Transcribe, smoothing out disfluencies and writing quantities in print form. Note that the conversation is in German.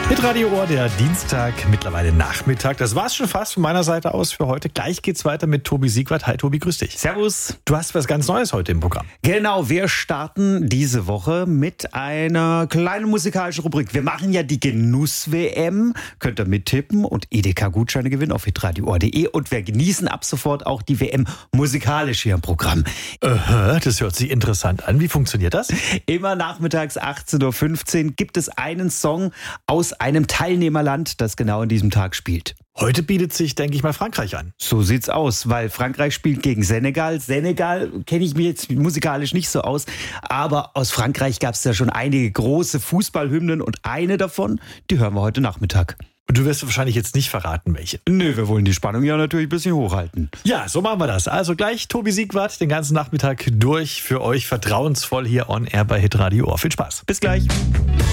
Hitradio Ohr, der Dienstag, mittlerweile Nachmittag. Das war's schon fast von meiner Seite aus für heute. Gleich geht's weiter mit Tobi Siegwart. Hi Tobi, grüß dich. Servus. Du hast was ganz Neues heute im Programm. Genau, wir starten diese Woche mit einer kleinen musikalischen Rubrik. Wir machen ja die Genuss-WM. Könnt ihr mittippen und EDK-Gutscheine gewinnen auf hitradioohr.de. Und wir genießen ab sofort auch die WM musikalisch hier im Programm. Das hört sich interessant an. Wie funktioniert das? Immer nachmittags 18.15 Uhr gibt es einen Song aus einem Teilnehmerland, das genau an diesem Tag spielt. Heute bietet sich, denke ich mal, Frankreich an. So sieht's aus, weil Frankreich spielt gegen Senegal. Senegal kenne ich mir jetzt musikalisch nicht so aus, aber aus Frankreich gab es ja schon einige große Fußballhymnen und eine davon, die hören wir heute Nachmittag. Und du wirst wahrscheinlich jetzt nicht verraten, welche. Nö, wir wollen die Spannung ja natürlich ein bisschen hochhalten. Ja, so machen wir das. Also gleich Tobi Siegwart den ganzen Nachmittag durch für euch vertrauensvoll hier on air bei Hitradio Ohr. Viel Spaß. Bis gleich.